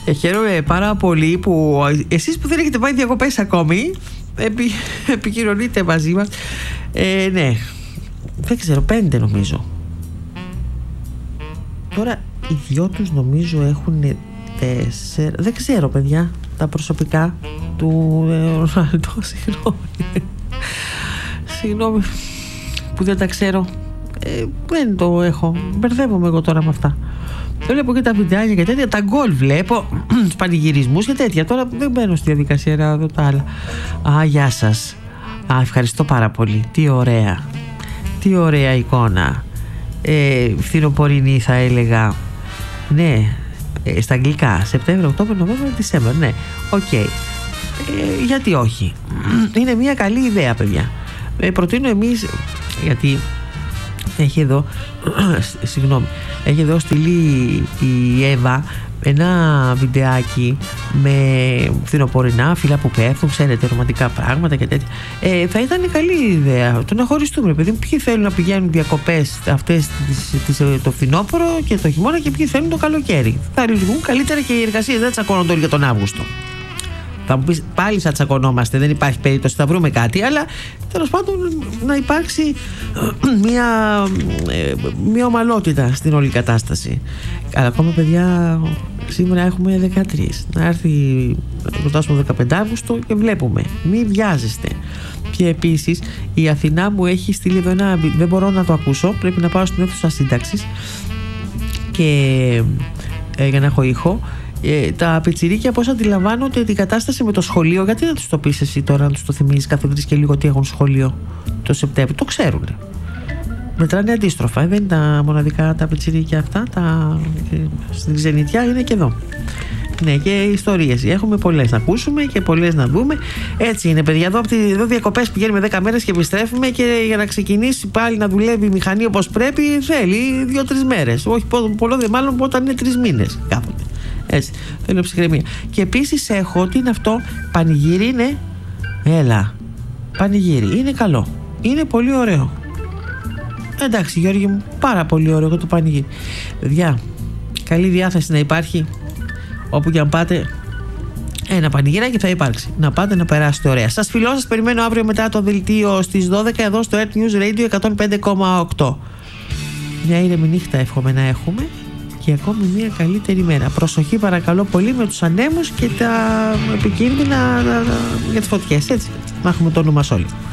Και χαίρομαι πάρα πολύ που εσείς που δεν έχετε πάει διακοπές ακόμη επικοινωνείτε μαζί μας. Ναι, δεν ξέρω, 5 νομίζω. Τώρα οι δυο τους νομίζω έχουν 4. Δεν ξέρω, παιδιά, τα προσωπικά του Ρονάλντο. Συγγνώμη που δεν τα ξέρω. Δεν το έχω. Μπερδεύομαι εγώ τώρα με αυτά. Βλέπω και τα βιντεάκια και τέτοια. Τα γκολ βλέπω, τους πανηγυρισμούς και τέτοια. Τώρα δεν μπαίνω στη διαδικασία να δω τα άλλα. Γεια σας. Ευχαριστώ πάρα πολύ. Τι ωραία. Τι ωραία εικόνα. Φθινοπορεινή θα έλεγα. Ναι, στα αγγλικά. Σεπτέμβριο, Οκτώβριο, Νοβέμβριο, Δισέμβριο. Ναι, οκ. Γιατί όχι. Είναι μια καλή ιδέα, παιδιά. Προτείνω εμείς, γιατί έχει εδώ έχει εδώ στείλει η Εύα ένα βιντεάκι με φθινοπορεινά φύλλα που πέφτουν, ξέρετε, ρομαντικά πράγματα και τέτοια. Θα ήταν καλή ιδέα το να χωριστούμε, παιδί μου. Ποιοι θέλουν να πηγαίνουν διακοπές αυτές το φθινόπωρο και το χειμώνα και ποιοι θέλουν το καλοκαίρι. Θα λειτουργούν καλύτερα και οι εργασίες, δεν τσακώνονται όλοι για τον Αύγουστο. Θα μου πεις, πάλι θα τσακωνόμαστε, δεν υπάρχει περίπτωση, θα βρούμε κάτι, αλλά τέλος πάντων να υπάρξει μια ομαλότητα στην όλη κατάσταση. Αλλά ακόμα, παιδιά, σήμερα έχουμε 13. Να έρθει, να ρωτάσουμε 15 Αύγουστο και βλέπουμε. Μην βιάζεστε. Και επίσης η Αθηνά μου έχει στείλει εδώ ένα, δεν μπορώ να το ακούσω, πρέπει να πάω στην αίθουσα σύνταξης και για να έχω ήχο. Τα πιτσιρίκια πώς αντιλαμβάνονται την κατάσταση με το σχολείο? Γιατί να τους το πεις εσύ τώρα, να τους το θυμίζεις κάθε τρεις και λίγο ότι έχουν σχολείο το Σεπτέμβριο? Το ξέρουν. Μετράνε αντίστροφα. Δεν είναι τα μοναδικά τα πιτσιρίκια αυτά. Στην ξενιτιά είναι και εδώ. Ναι, και ιστορίες. Έχουμε πολλές να ακούσουμε και πολλές να δούμε. Έτσι είναι, παιδιά. Εδώ διακοπές πηγαίνουμε 10 μέρες και επιστρέφουμε, και για να ξεκινήσει πάλι να δουλεύει η μηχανή όπως πρέπει θέλει 2-3 μέρες. Όχι πολλό δε μάλλον όταν είναι 3 μήνες κάθονται. Έτσι, θέλω ψυχραιμία. Και επίσης έχω, τι είναι αυτό, πανηγύρι είναι. Έλα, πανηγύρι, είναι καλό. Είναι πολύ ωραίο. Εντάξει, Γιώργη μου, πάρα πολύ ωραίο το πανηγύρι. Παιδιά, καλή διάθεση να υπάρχει. Όπου και αν πάτε, ένα πανηγύρι θα υπάρξει. Να πάτε να περάσετε ωραία. Σας φιλώ, σας περιμένω αύριο μετά το δελτίο στις 12 εδώ στο Earth News Radio 105,8. Μια ήρεμη νύχτα εύχομαι να έχουμε και ακόμη μια καλύτερη μέρα. Προσοχή παρακαλώ πολύ με τους ανέμους και τα επικίνδυνα για τις φωτιές, έτσι, να έχουμε το νου μας όλοι.